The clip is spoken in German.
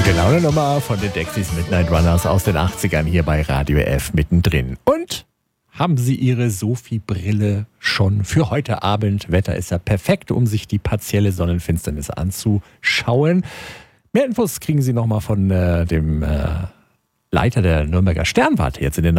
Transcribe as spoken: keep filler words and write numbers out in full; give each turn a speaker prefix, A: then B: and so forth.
A: Laune Nummer von den Dexys Midnight Runners aus den achtzigern hier bei Radio F mittendrin. Und haben Sie Ihre Sophie-Brille schon für heute Abend? Wetter ist ja perfekt, um sich die partielle Sonnenfinsternis anzuschauen. Mehr Infos kriegen Sie nochmal von äh, dem äh, Leiter der Nürnberger Sternwarte jetzt in den